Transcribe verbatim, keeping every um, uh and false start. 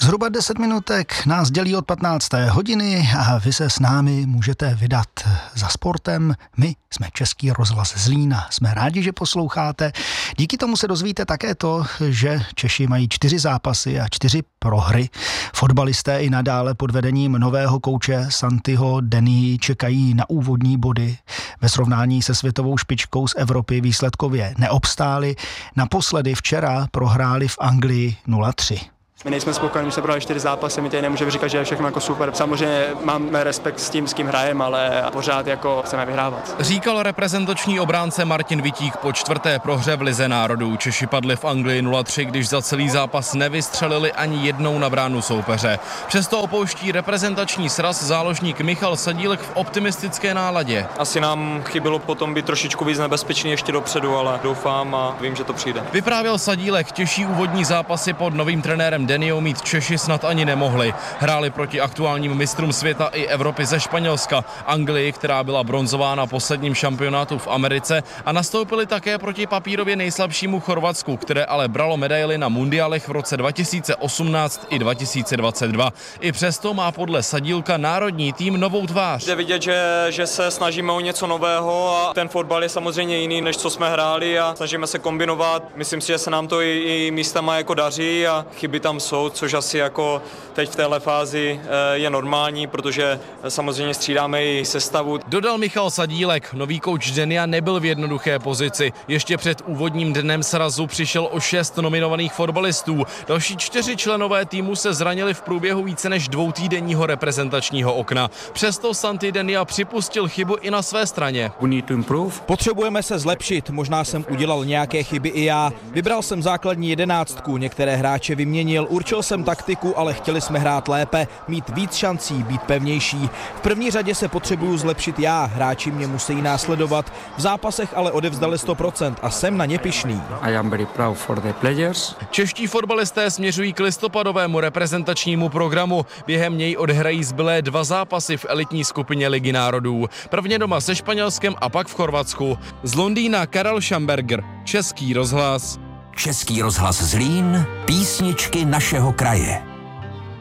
Zhruba deset minutek nás dělí od patnácté hodiny a vy se s námi můžete vydat za sportem. My jsme Český rozhlas Zlín a jsme rádi, že posloucháte. Díky tomu se dozvíte také to, že Češi mají čtyři zápasy a čtyři prohry. Fotbalisté i nadále pod vedením nového kouče Santiho Denii čekají na úvodní body. Ve srovnání se světovou špičkou z Evropy výsledkově neobstáli. Naposledy včera prohráli v Anglii nula tři. My nejsme spokojení, že se prohráli čtyři zápasy, my tady nemůžeme říkat, že je všechno jako super. Samozřejmě máme respekt s tím, s kým hrajeme, ale pořád jako chceme vyhrávat. Říkal reprezentační obránce Martin Vitík po čtvrté prohře v Lize národů. Češi padli v Anglii nula tři, když za celý zápas nevystřelili ani jednou na bránu soupeře. Přesto opouští reprezentační sraz záložník Michal Sadílek v optimistické náladě. Asi nám chybělo potom být trošičku víc nebezpečný ještě dopředu, ale doufám a vím, že to přijde. Vyprávěl Sadílek, těžší úvodní zápasy pod novým trenérem Deniou mít Češi snad ani nemohli. Hráli proti aktuálním mistrům světa i Evropy ze Španělska, Anglii, která byla bronzová na posledním šampionátu v Americe, a nastoupili také proti papírově nejslabšímu Chorvatsku, které ale bralo medaily na mundiálech v roce dva tisíce osmnáct i dva tisíce dvacet dva. I přesto má podle Sadílka národní tým novou tvář. Jde vidět, že, že se snažíme o něco nového a ten fotbal je samozřejmě jiný, než co jsme hráli, a snažíme se kombinovat. Myslím si, že se nám to i, i místama jako daří a chyby tam jsou, což asi jako teď v téhle fázi je normální, protože samozřejmě střídáme i sestavu. Dodal Michal Sadílek, nový kouč Denia nebyl v jednoduché pozici. Ještě před úvodním dnem srazu přišel o šest nominovaných fotbalistů. Další čtyři členové týmu se zranili v průběhu více než dvoutýdenního reprezentačního okna. Přesto Santi Denia připustil chybu i na své straně. Potřebujeme se zlepšit, možná jsem udělal nějaké chyby i já. Vybral jsem základní jedenáctku, některé hráče vyměnil, určil jsem taktiku, ale chtěli jsme hrát lépe, mít víc šancí, být pevnější. V první řadě se potřebuju zlepšit já, hráči mě musí následovat. V zápasech ale odevzdali sto procent a jsem na ně pyšný. Čeští fotbalisté směřují k listopadovému reprezentačnímu programu. Během něj odhrají zbylé dva zápasy v elitní skupině Ligy národů. Prvně doma se Španělskem a pak v Chorvatsku. Z Londýna Karel Šamberger, Český rozhlas. Český rozhlas Zlín, písničky našeho kraje.